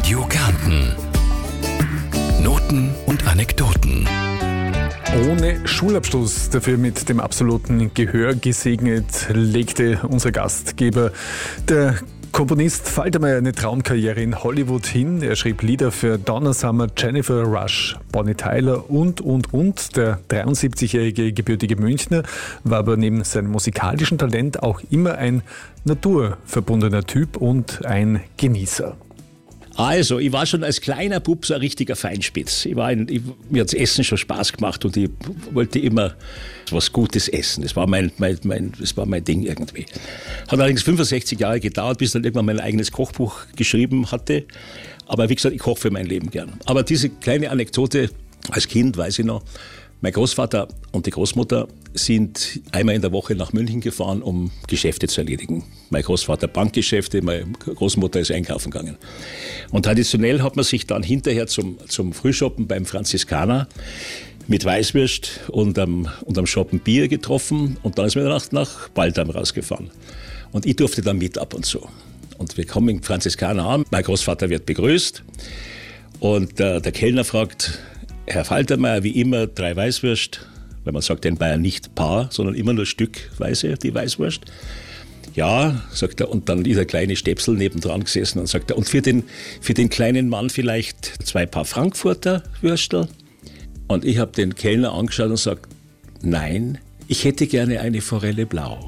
Radio Kärnten. Noten und Anekdoten. Ohne Schulabschluss, dafür mit dem absoluten Gehör gesegnet, legte unser Gastgeber, der Komponist Faltermeier, eine Traumkarriere in Hollywood hin. Er schrieb Lieder für Donna Summer, Jennifer Rush, Bonnie Tyler und. Der 73-jährige gebürtige Münchner war aber neben seinem musikalischen Talent auch immer ein naturverbundener Typ und ein Genießer. Also, ich war schon als kleiner Bub so ein richtiger Feinspitz. Mir hat das Essen schon Spaß gemacht und ich wollte immer was Gutes essen. Das war mein Ding irgendwie. Hat allerdings 65 Jahre gedauert, bis ich dann irgendwann mein eigenes Kochbuch geschrieben hatte. Aber wie gesagt, ich koche für mein Leben gern. Aber diese kleine Anekdote, als Kind weiß ich noch, mein Großvater und die Großmutter sind einmal in der Woche nach München gefahren, um Geschäfte zu erledigen. Mein Großvater Bankgeschäfte, meine Großmutter ist einkaufen gegangen. Und traditionell hat man sich dann hinterher zum Frühschoppen beim Franziskaner mit Weißwürst und am Schoppen Bier getroffen und dann ist man nach Baldheim rausgefahren. Und ich durfte dann mit ab und zu. Und wir kommen im Franziskaner an, mein Großvater wird begrüßt und der Kellner fragt: Herr Faltermeier, wie immer 3 Weißwürst, weil man sagt in Bayern nicht Paar, sondern immer nur stückweise die Weißwurst. Ja, sagt er, und dann ist der kleine Stäpsel nebendran gesessen und sagt er, und für den kleinen Mann vielleicht 2 Paar Frankfurter Würstel? Und ich habe den Kellner angeschaut und gesagt, nein, ich hätte gerne eine Forelle blau.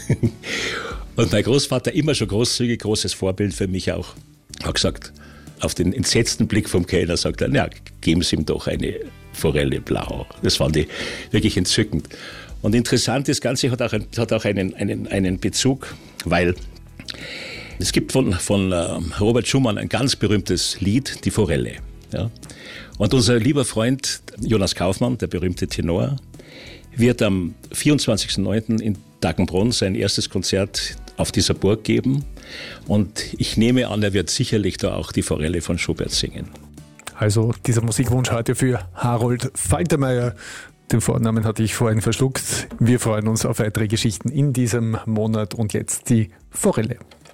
Und mein Großvater, immer schon großzügig, großes Vorbild für mich auch, hat gesagt, auf den entsetzten Blick vom Kellner sagt er, na, geben Sie ihm doch eine Forelle blau. Das fand ich wirklich entzückend. Und interessant, das Ganze hat auch einen Bezug, weil es gibt von Robert Schumann ein ganz berühmtes Lied, die Forelle. Ja? Und unser lieber Freund Jonas Kaufmann, der berühmte Tenor, wird am 24.09. in Daggenbrunn sein erstes Konzert auf dieser Burg geben. Und ich nehme an, er wird sicherlich da auch die Forelle von Schubert singen. Also dieser Musikwunsch heute für Harold Faltermeier. Den Vornamen hatte ich vorhin verschluckt. Wir freuen uns auf weitere Geschichten in diesem Monat und jetzt die Forelle.